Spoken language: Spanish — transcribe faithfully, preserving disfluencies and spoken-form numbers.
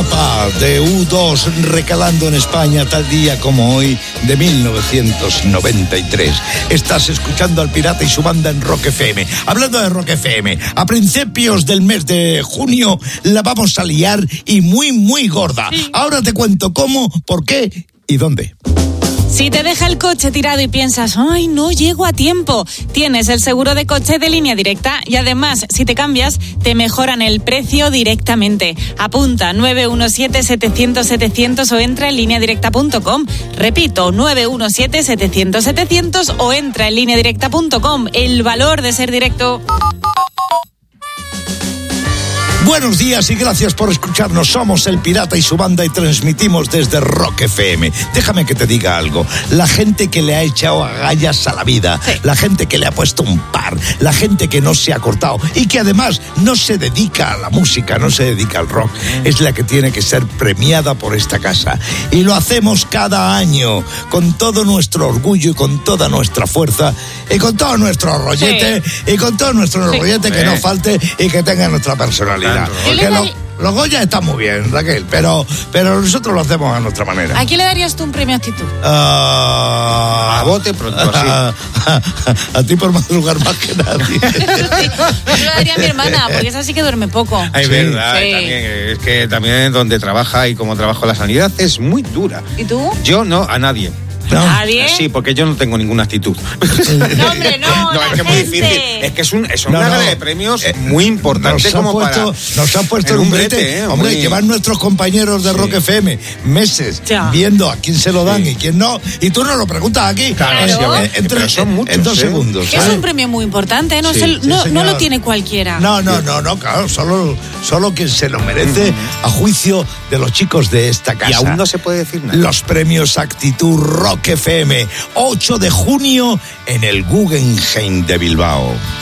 Europa de U dos recalando en España tal día como hoy de mil novecientos noventa y tres. Estás escuchando al Pirata y su banda en Rock F M. Hablando de Rock F M, a principios del mes de junio la vamos a liar y muy, muy gorda. Sí. Ahora te cuento cómo, por qué y dónde. Si te deja el coche tirado y piensas, ¡ay, no llego a tiempo!, tienes el seguro de coche de Línea Directa y además, si te cambias, te mejoran el precio directamente. Apunta nueve uno siete, setecientos, setecientos o entra en línea directa punto com. Repito, nueve uno siete, setecientos, setecientos o entra en línea directa punto com. El valor de ser directo. Buenos días y gracias por escucharnos. Somos el Pirata y su banda y transmitimos desde Rock F M. Déjame que te diga algo. La gente que le ha echado agallas a la vida, sí. La gente que le ha puesto un par, la gente que no se ha cortado y que además no se dedica a la música, no se dedica al rock, es la que tiene que ser premiada por esta casa. Y lo hacemos cada año con todo nuestro orgullo y con toda nuestra fuerza y con todo nuestro rollete, sí. y con todo nuestro sí. rollete que no falte y que tenga nuestra personalidad. Porque lo, los Goya están muy bien, Raquel, pero, pero nosotros lo hacemos a nuestra manera. ¿A quién le darías tú un premio actitud? Uh, a bote pronto, así. A, a, a ti por madrugar más que nadie. Yo le daría a mi hermana, porque esa sí que duerme poco. Es sí. verdad, sí. También, es que también donde trabaja y como trabajo la sanidad es muy dura. ¿Y tú? Yo no, a nadie. No. ¿Nadie? Sí, porque yo no tengo ninguna actitud. No, hombre, no. No, es que es muy difícil. Es que es, un, es una no, no. gala de premios eh, muy importante como puesto, para. Nos han puesto en un brete. brete eh, hombre, muy... llevan nuestros compañeros de sí. Rock F M meses ya. viendo a quién se lo dan sí. y quién no. Y tú nos lo preguntas aquí. Claro. En, en, en, son muchos, en dos ¿eh? segundos. ¿sabes? Es un premio muy importante, ¿eh? No, sí, se, sí, no, no lo tiene cualquiera. No, no, no, no, claro. Solo, solo quien se lo merece mm-hmm. a juicio de los chicos de esta casa. Y aún no se puede decir nada. Los premios Actitud Rock F M. ocho de junio en el Guggenheim de Bilbao.